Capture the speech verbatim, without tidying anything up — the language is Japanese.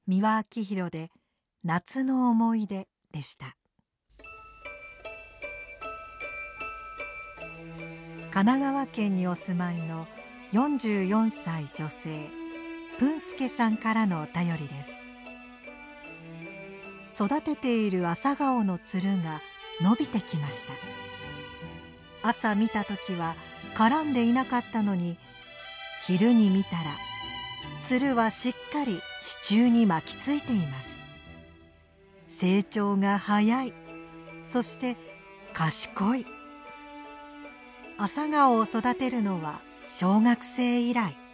三輪明宏で夏の思い出でした。神奈川県にお住まいのよんじゅうよんさい女性プンスケさんからのお便りです。育てている朝顔のつるが伸びてきました。朝見た時は絡んでいなかったのに、昼に見たらつるはしっかり支柱に巻きついています。成長が早い、そして賢い。朝顔を育てるのは小学生以来。